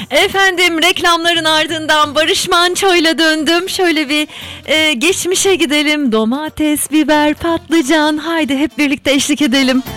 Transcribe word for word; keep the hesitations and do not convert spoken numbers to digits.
Efendim reklamların ardından Barış Manço'yla döndüm. Şöyle bir e, geçmişe gidelim. Domates, biber, patlıcan. Haydi hep birlikte eşlik edelim.